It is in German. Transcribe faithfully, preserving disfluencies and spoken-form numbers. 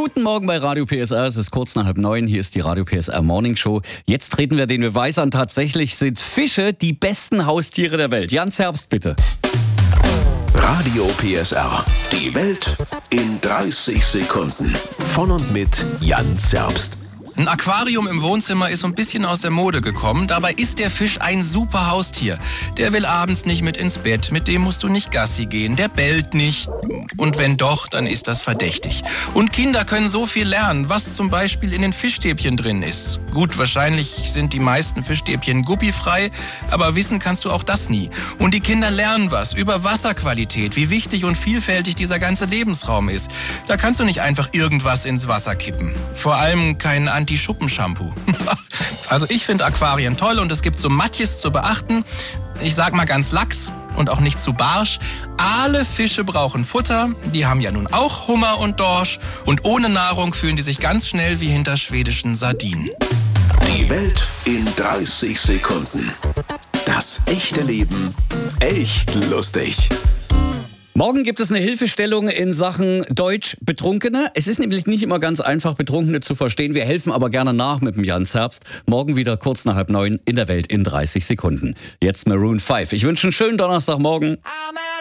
Guten Morgen bei Radio P S R, es ist kurz nach halb neun, hier ist die Radio P S R Morning Show. Jetzt treten wir den Beweis an, tatsächlich sind Fische die besten Haustiere der Welt. Jan Zerbst, bitte. Radio P S R, die Welt in dreißig Sekunden. Von und mit Jan Zerbst. Ein Aquarium im Wohnzimmer ist so ein bisschen aus der Mode gekommen. Dabei ist der Fisch ein super Haustier. Der will abends nicht mit ins Bett, mit dem musst du nicht Gassi gehen, der bellt nicht. Und wenn doch, dann ist das verdächtig. Und Kinder können so viel lernen, was zum Beispiel in den Fischstäbchen drin ist. Gut, wahrscheinlich sind die meisten Fischstäbchen guppifrei, aber wissen kannst du auch das nie. Und die Kinder lernen was über Wasserqualität, wie wichtig und vielfältig dieser ganze Lebensraum ist. Da kannst du nicht einfach irgendwas ins Wasser kippen. Vor allem kein Anti-Schuppen-Shampoo. Also ich finde Aquarien toll und es gibt so manches zu beachten. Ich sag mal ganz lax und auch nicht zu barsch. Alle Fische brauchen Futter, die haben ja nun auch Hummer und Dorsch und ohne Nahrung fühlen die sich ganz schnell wie hinter schwedischen Sardinen. Die Welt in dreißig Sekunden. Das echte Leben echt lustig. Morgen gibt es eine Hilfestellung in Sachen Deutsch Betrunkene. Es ist nämlich nicht immer ganz einfach, Betrunkene zu verstehen. Wir helfen aber gerne nach mit dem Jan Zerbst. Morgen wieder kurz nach halb neun in der Welt in dreißig Sekunden. Jetzt Maroon fünf. Ich wünsche einen schönen Donnerstagmorgen.